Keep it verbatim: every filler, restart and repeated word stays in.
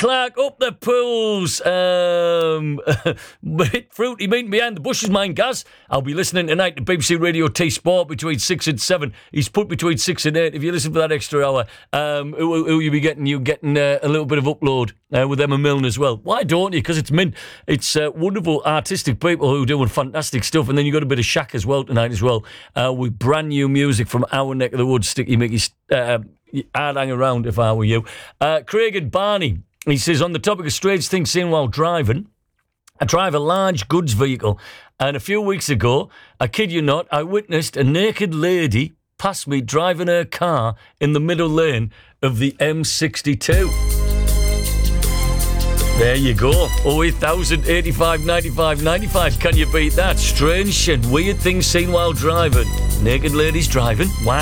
Clark, up the pools. Um, fruity meat behind the bushes, mine, Gaz. I'll be listening tonight to B B C Radio T Sport between six and seven. He's put between six and eight. If you listen for that extra hour, um, who, who you be getting? You're getting uh, a little bit of upload uh, with Emma Milne as well. Why don't you? Because it's mint. It's uh, wonderful artistic people who are doing fantastic stuff. And then you got a bit of Shaq as well tonight as well, uh, with brand new music from our neck of the woods. Sticky Mickey, uh, I'd hang around if I were you. Uh, Craig and Barney, he says, on the topic of strange things seen while driving, I drive a large goods vehicle, and a few weeks ago, I kid you not, I witnessed a naked lady pass me driving her car in the middle lane of the M sixty-two. There you go. oh eight thousand eighty-five ninety-five ninety-five. Can you beat that? Strange and weird things seen while driving. Naked ladies driving. Wow.